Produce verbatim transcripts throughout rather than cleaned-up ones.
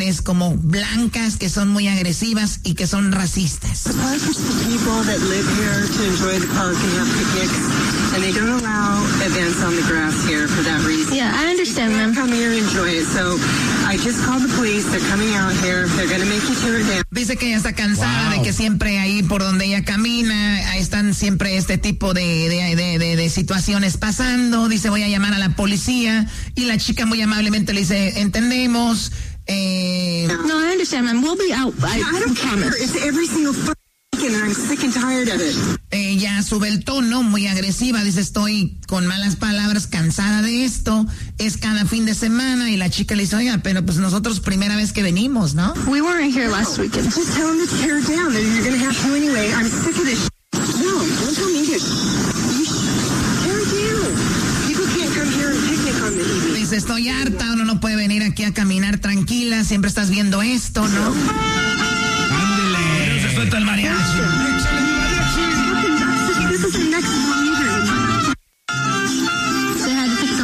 mujeres como blancas que son muy agresivas y que son racistas. And they don't allow events on the grass here for that reason. Yeah, I understand, ma'am. Come here and enjoy it. So I just called the police. They're coming out here. They're going to make you tear it down. Dice que ella está cansada wow. de que siempre ahí por donde ella camina, ahí están siempre este tipo de, de, de, de, de situaciones pasando. Dice, voy a llamar a la policía. Y la chica muy amablemente le dice, entendemos. Eh... No, I understand, ma'am. We'll be out. I, I don't care. It's every single and I'm sick and tired of it. Ella sube el tono, muy agresiva, dice, estoy con malas palabras, cansada de esto, es cada fin de semana, y la chica le dice, oiga, pero pues nosotros primera vez que venimos, ¿no? We weren't here last no, weekend. Just tell them to tear it down, and you're going to have to anyway. I'm sick of this. No, don't tell me to. Tear it down. People can't come here and picnic on the evening. Dice, estoy harta, uno no puede venir aquí a caminar tranquila, siempre estás viendo esto, ¿no? Ándele. Se suelta el mariachi. Échale mi mariachi. This is the next leader. Say hi to TikTok.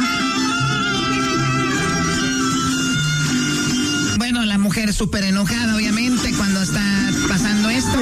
Bueno, la mujer súper enojada, obviamente, cuando está pasando esto.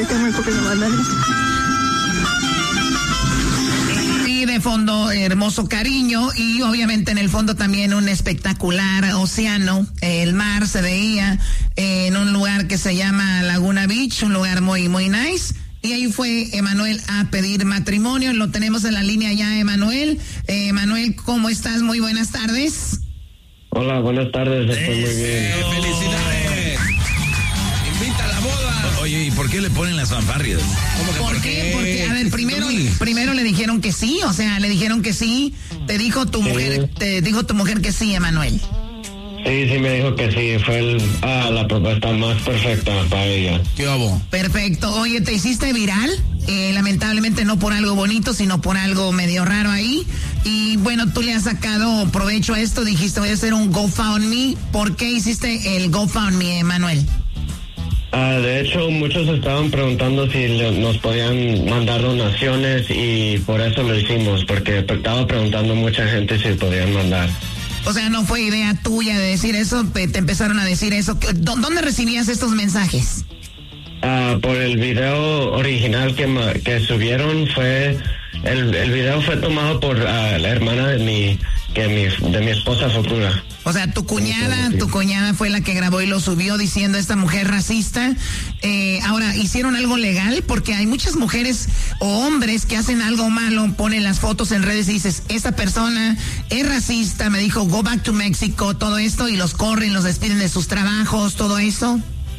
Y de fondo, hermoso cariño, y obviamente en el fondo también un espectacular océano. El mar se veía en un lugar que se llama Laguna Beach, un lugar muy, muy nice. Y ahí fue Emanuel a pedir matrimonio. Lo tenemos en la línea ya, Emanuel. Eh, Emanuel, ¿cómo estás? Muy buenas tardes. Hola, buenas tardes. Estoy muy bien. ¡Felicidades! ¡Invita a la boda! Oye, ¿y por qué le ponen las fanfarrias? ¿Cómo que ¿Por, por qué? qué? Porque, a ver, primero, Sí. primero le dijeron que sí, o sea, le dijeron que sí. Te dijo tu Sí. mujer, te dijo tu mujer que sí, Emanuel. Sí, sí me dijo que sí, fue el, ah, la propuesta más perfecta para ella. ¿Qué hago? Perfecto. Oye, ¿te hiciste viral? Eh, lamentablemente no por algo bonito, sino por algo medio raro ahí. Y bueno, tú le has sacado provecho a esto, dijiste, voy a hacer un GoFundMe. ¿Por qué hiciste el GoFundMe, Emanuel? Ah, de hecho, muchos estaban preguntando si le- nos podían mandar donaciones y por eso lo hicimos, porque estaba preguntando mucha gente si podían mandar. O sea, no fue idea tuya de decir eso, te, te empezaron a decir eso. ¿Dó- ¿Dónde recibías estos mensajes? Ah, por el video original que, ma- que subieron fue, el, el video fue tomado por ah, la hermana de mi, que mi, de mi esposa futura. O sea, tu cuñada, tu cuñada fue la que grabó y lo subió diciendo esta mujer racista. Eh, ahora, ¿hicieron algo legal? Porque hay muchas mujeres o hombres que hacen algo malo, ponen las fotos en redes y dices, esta persona es racista, me dijo, go back to Mexico, todo esto, y los corren, los despiden de sus trabajos, todo eso.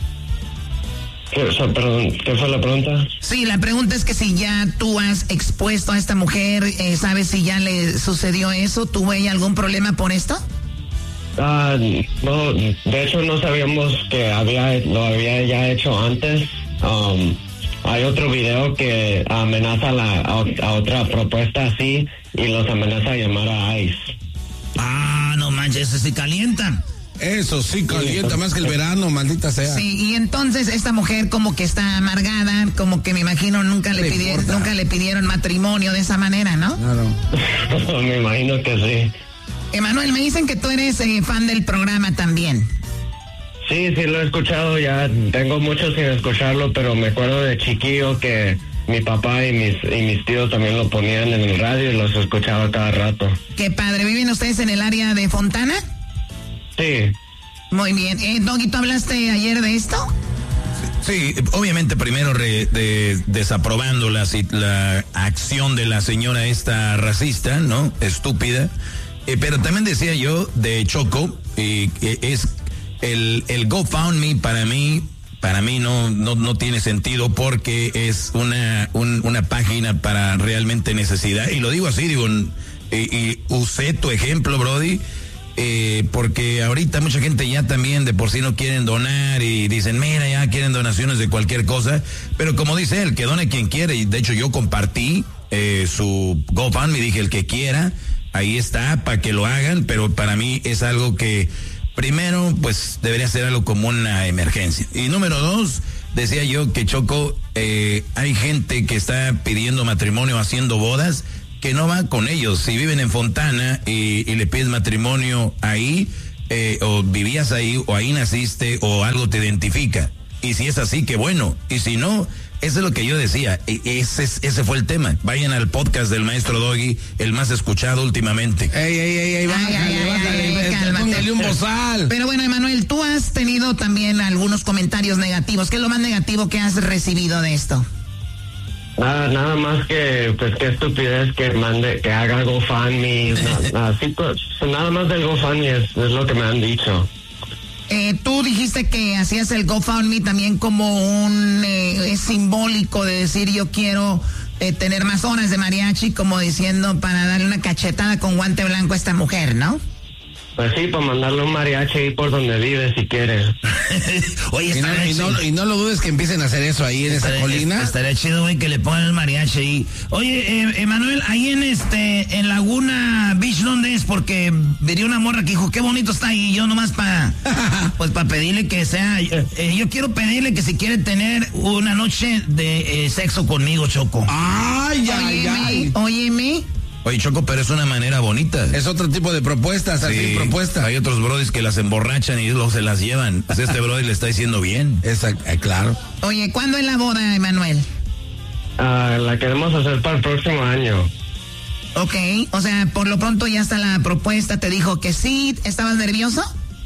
¿Qué, o sea, perdón, ¿qué fue la pregunta? Sí, la pregunta es que si ya tú has expuesto a esta mujer, eh, ¿sabes si ya le sucedió eso? ¿Tuvo ella algún problema por esto? Ah, no, de hecho no sabíamos que había lo había ya hecho antes. Um, hay otro video que amenaza la, a, a otra propuesta así y los amenaza a llamar a ICE. Ah, no manches, ese sí calientan. Eso sí calienta más que el verano, maldita sea. Sí, y entonces esta mujer como que está amargada, como que me imagino nunca le le pidieron, importa? nunca le pidieron matrimonio de esa manera, ¿no? Claro. Me imagino que sí. Emanuel, me dicen que tú eres eh, fan del programa también. Sí, sí lo he escuchado, ya tengo mucho sin escucharlo, pero me acuerdo de chiquillo que mi papá y mis, y mis tíos también lo ponían en el radio y los escuchaba cada rato. Qué padre, ¿viven ustedes en el área de Fontana? Sí. Muy bien. Eh, Doggy, ¿tú hablaste ayer de esto? Sí, obviamente primero re- de, desaprobando la, si- la acción de la señora esta racista, ¿no? Estúpida. Eh, pero también decía yo de Choco, y que es el, el GoFundMe para mí, para mí no, no, no tiene sentido porque es una, un- una página para realmente necesidad. Y lo digo así, digo, y, y usé tu ejemplo, Brody. Eh, porque ahorita mucha gente ya también de por sí no quieren donar y dicen, mira, ya quieren donaciones de cualquier cosa, pero como dice él, que done quien quiere, y de hecho yo compartí eh, su GoFundMe, dije el que quiera, ahí está, para que lo hagan, pero para mí es algo que primero, pues debería ser algo como una emergencia. Y número dos, decía yo que Choco, eh, hay gente que está pidiendo matrimonio, haciendo bodas, que no va con ellos. Si viven en Fontana y, y le pides matrimonio ahí, eh, o vivías ahí, o ahí naciste, o algo te identifica. Y si es así, qué bueno. Y si no, eso es lo que yo decía. Ese, ese fue el tema. Vayan al podcast del maestro Doggy, el más escuchado últimamente. Ey, ey, ey, ey, bájale, ay, ay, bájale, ay, este, cálmate. póngale un bozal. Pero bueno, Emanuel, tú has tenido también algunos comentarios negativos. ¿Qué es lo más negativo que has recibido de esto? Nada, nada más que, pues, qué estupidez que mande, que haga GoFundMe. na- así, pues, nada más del GoFundMe es, es lo que me han dicho. Eh, tú dijiste que hacías el GoFundMe también como un eh, es simbólico de decir yo quiero eh, tener más horas de mariachi, como diciendo para darle una cachetada con guante blanco a esta mujer, ¿no? Pues sí, para mandarle un mariachi ahí por donde vive si quieres. Oye, Y no, estaría y, no, chido. y no lo dudes que empiecen a hacer eso ahí en esa Estaría- colina. Estaría chido, güey, que le pongan el mariachi ahí. Oye, eh, Emanuel, ahí en este, en Laguna Beach, ¿dónde es? Porque vería una morra que dijo, qué bonito está ahí. Yo nomás para, pues para pedirle que sea, eh, yo quiero pedirle que si quiere tener una noche de eh, sexo conmigo, Choco. Ay, ay, Óyeme, ay. óyeme. Oye, Choco, pero es una manera bonita. Es otro tipo de propuestas, así Sí, propuestas. hay otros brodis que las emborrachan y luego se las llevan. Pues este brody le está diciendo bien. Esa, eh, claro. Oye, ¿cuándo es la boda, Emanuel? Ah, la queremos hacer para el próximo año. Ok, o sea, por lo pronto ya está la propuesta, te dijo que sí. ¿Estabas nervioso?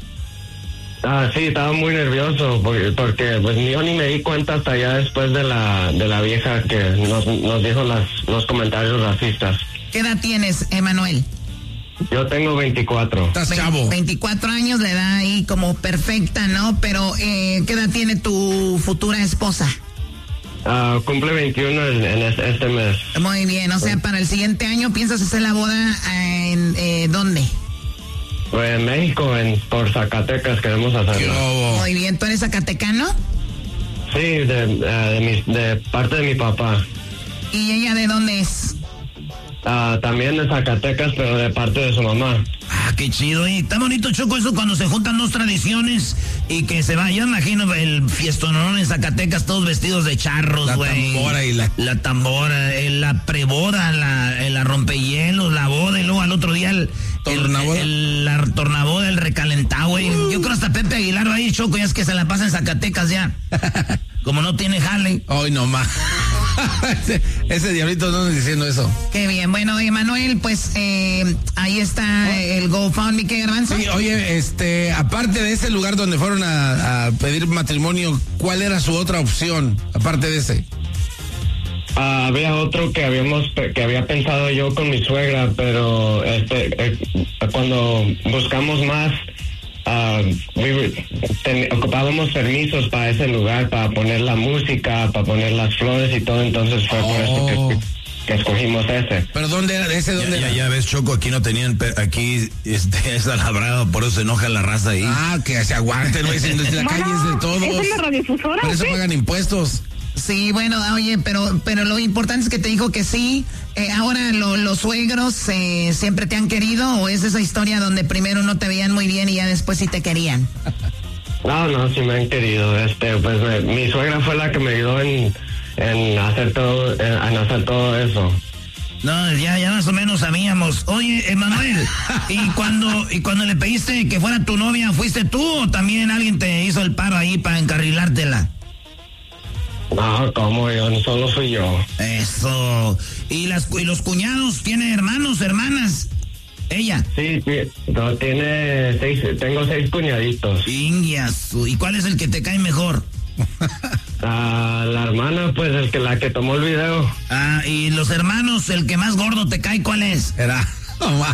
Ah, sí, estaba muy nervioso porque, porque pues yo ni me di cuenta hasta ya después de la de la vieja que nos, nos dijo las, los comentarios racistas. ¿Qué edad tienes, Emanuel? Yo tengo veinticuatro. Estás Ve- chavo. veinticuatro años, la edad ahí como perfecta, ¿no? Pero, eh, ¿qué edad tiene tu futura esposa? Ah, cumple veintiuno en, en es- este mes. Muy bien, o sea, para el siguiente año piensas hacer la boda eh, en eh, ¿dónde? Pues en México, en, por Zacatecas queremos Qué hacerlo. bobo. Muy bien, ¿tú eres zacatecano? Sí, de, ah, de, mi, de parte de mi papá. ¿Y ella de dónde es? Ah, también de Zacatecas, pero de parte de su mamá. Ah, qué chido. Y está bonito, Choco, eso cuando se juntan dos tradiciones y que se va. Yo imagino el fiestonón en Zacatecas, todos vestidos de charros, La güey. tambora y la- La tambora, eh, la preboda, la, eh, la rompehielos, la boda y luego al otro día el... el- Tornaboda. el- la tornaboda, el recalentado, güey. Yo creo hasta Pepe Aguilar va a ir, Choco, ya es que se la pasa en Zacatecas ya. Como no tiene jale. Hoy no más. ese, ese diablito no anda diciendo eso. Qué bien, bueno, Emanuel, pues eh, ahí está el GoFundMe, ¿qué, Garbanzo? Sí, oye, este, aparte de ese lugar donde fueron a, a pedir matrimonio, ¿cuál era su otra opción? Aparte de ese. Ah, había otro que habíamos pe- que había pensado yo con mi suegra, pero este eh, cuando buscamos más ah, we were- ten- ocupábamos permisos para ese lugar, para poner la música, para poner las flores y todo, entonces fue por eso Oh. que, que escogimos ese. ¿Pero dónde era? ¿Ese Ya, dónde ya, era? ya ves, Choco, aquí no tenían, pe- aquí este, es labrado, por eso se enoja la raza ahí. Ah, que se aguanten, no dicen, la calle es de todos. ¿Es en la radiodifusora Por o eso qué? pagan impuestos. Sí, bueno, oye, pero pero lo importante es que te dijo que sí. Eh, ahora, lo- ¿los suegros eh, siempre te han querido o es esa historia donde primero no te veían muy bien y ya después sí te querían? No, no, sí me han querido. Este, pues me- mi suegra fue la que me ayudó en, en hacer todo, en, en hacer todo eso. No, ya, ya más o menos sabíamos. Oye, Emanuel, ¿y cuando, y cuando le pediste que fuera tu novia, fuiste tú o también alguien te hizo el paro ahí para encarrilártela? No, ¿cómo? Yo solo fui yo. Eso. ¿Y, las, y los cuñados? ¿Tiene hermanos, hermanas? Ella. Sí, sí, no, tiene seis, tengo seis cuñaditos. Ingias. ¿Y cuál es el que te cae mejor? Ah, la hermana, pues, el que la que tomó el video. Ah, y los hermanos, el que más gordo te cae, ¿cuál es? Era. No más.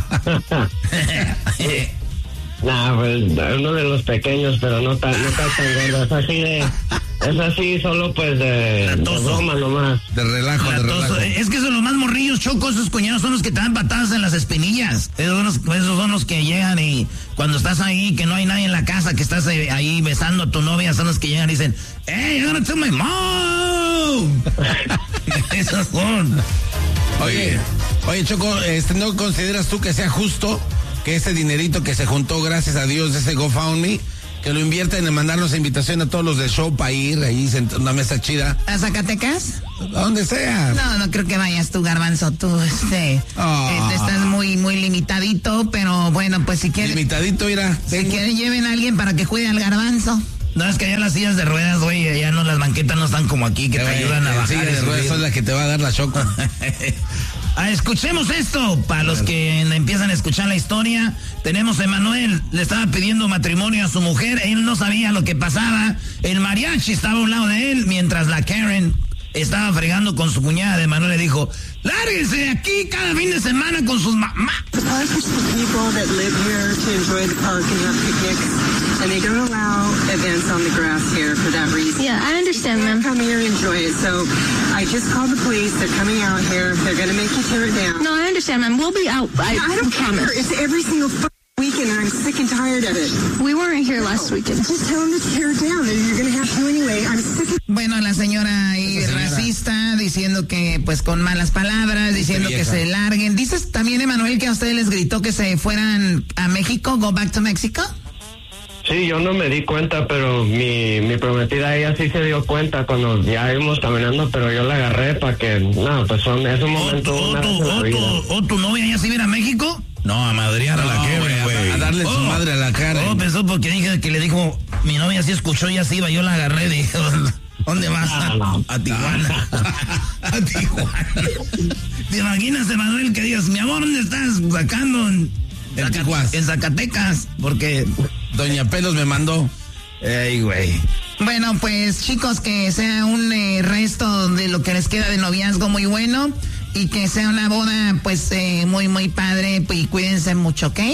Nah, pues, uno de los pequeños, pero no tan, no tan, tan gordo. Es así de, es así solo, pues, de, de Latoso. broma nomás. De relajo, de Latoso. relajo. Es que son los más morrillos, Choco, esos cuñados son los que te dan patadas en las espinillas. Esos son los, esos son los que llegan y cuando estás ahí, que no hay nadie en la casa, que estás eh, ahí besando a tu novia, son los que llegan y dicen, ¡Hey, I'm gonna tell my mom! Esos son. Oye, oye, Choco, este, ¿no consideras tú que sea justo que ese dinerito que se juntó, gracias a Dios, de ese GoFundMe, Que lo invierten en mandarnos invitación a todos los del show para ir ahí, una mesa chida. ¿A Zacatecas? A donde sea. No, no creo que vayas tú, Garbanzo, tú, este, Oh. este, estás muy, muy limitadito, pero bueno, pues si quieres, Limitadito, irá. si quieren lleven a alguien para que cuide al Garbanzo. No, es que allá las sillas de ruedas, güey, allá no, las banquetas no están como aquí, que te ayudan a bajar. Sí, y de ruedas subir. son las que te va a dar la choco. Ah, escuchemos esto, para los que empiezan a escuchar la historia. Tenemos a Emanuel, le estaba pidiendo matrimonio a su mujer, él no sabía lo que pasaba. El mariachi estaba a un lado de él, mientras la Karen estaba fregando con su cuñada. Emanuel le dijo, lárguense de aquí cada fin de semana con sus mamás. The park is for people that live here to enjoy the park and have picnics, and they don't allow events on the grass here for that reason. Yeah, I understand, You ma'am. can't come here and enjoy it, so I just called the police. They're coming out here. They're going to make you tear it down. No, I understand, ma'am. We'll be out. I, I don't care. promise. It's every single f- weekend, and I'm sick and tired of it. We weren't here last weekend. Just tell them to tear it down, and you're going to have to anyway. I'm sick of Bueno, la señora ahí Esa señora. racista, diciendo que, pues, con malas palabras, diciendo que vieja. se larguen. Dices también, Emanuel, que a ustedes les gritó que se fueran a México, go back to Mexico. Sí, yo no me di cuenta, pero mi, mi prometida, ella sí se dio cuenta cuando ya íbamos caminando, pero yo la agarré para que, no, pues son, es un ¿O momento, tu, una o tu- vez en la o vida. tu- o tu novia ya se viene a México? No, a madrear a la No, Karen, güey, güey. a, a darle su Oh. madre a la cara. Oh, pensó porque dije que le dijo, mi novia sí escuchó, ya se iba, yo la agarré, dije, ¿dónde vas? no. A Tijuana. A Tijuana. ¿Te imaginas, Emanuel, que digas, mi amor, ¿dónde estás? Sacando en, En Zaca- Tijuas. en Zacatecas, porque, Doña Pelos me mandó. ey, güey. Bueno, pues chicos, que sea un eh, resto de lo que les queda de noviazgo muy bueno y que sea una boda pues eh, muy, muy padre y cuídense mucho, ¿ok?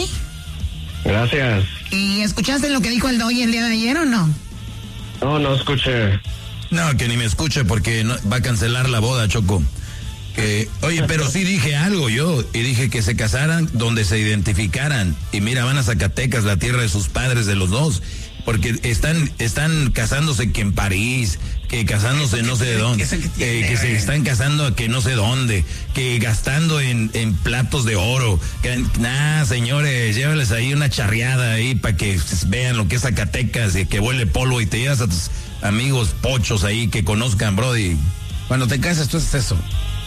Gracias. ¿Y escuchaste lo que dijo el Doy el día de ayer o no? No, no escuché. No, que ni me escuche porque no- va a cancelar la boda, Choco. Que, oye, pero sí dije algo yo, y dije que se casaran donde se identificaran. Y mira, van a Zacatecas, la tierra de sus padres, de los dos. Porque están, están casándose que en París, que casándose no sé de dónde, ¿Eso qué tiene, que, que se güey? están casando que no sé dónde, que gastando en, en platos de oro. Que, nah, señores, llévales ahí una charreada ahí para que vean lo que es Zacatecas y que huele polvo y te llevas a tus amigos pochos ahí que conozcan, brody. Cuando te casas, tú haces eso.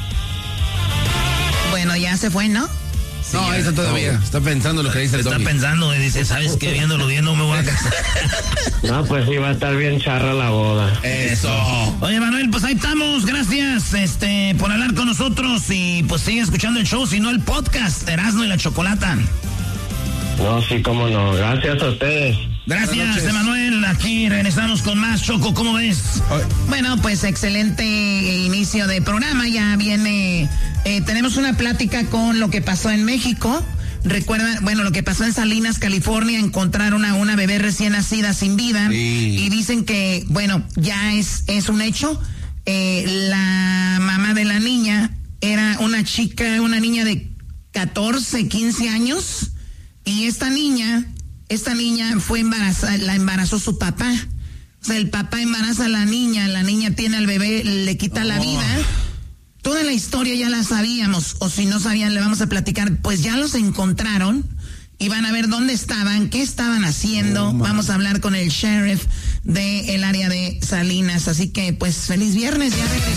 Bueno, ya se fue, ¿no? no, ahí está todavía. Está pensando lo que dice el Está Doggy. pensando y dice, ¿sabes qué? Viéndolo bien no me voy a casar. No, pues sí, va a estar bien charra la boda. Eso. Oye, Manuel, pues ahí estamos. Gracias este, por hablar con nosotros y pues sigue escuchando el show, si no el podcast, Erasmo y la Chocolata. No, sí, cómo no. Gracias a ustedes. Buenas Gracias, noches. Emanuel. Aquí regresamos con más, Choco. ¿Cómo ves? Bueno, pues excelente inicio de programa. Ya viene, eh, tenemos una plática con lo que pasó en México. Recuerda, bueno, lo que pasó en Salinas, California, encontraron a una bebé recién nacida sin vida. Sí. Y dicen que, bueno, ya es, es un hecho. Eh, la mamá de la niña era una chica, una niña de catorce, quince años. Y esta niña, esta niña fue embarazada, la embarazó su papá. O sea, el papá embaraza a la niña, la niña tiene al bebé, le quita la vida. Toda la historia ya la sabíamos, o si no sabían, le vamos a platicar. Pues ya los encontraron y van a ver dónde estaban, qué estaban haciendo. Vamos a hablar con el sheriff del área de Salinas. Así que, pues, feliz viernes. Ya regresamos.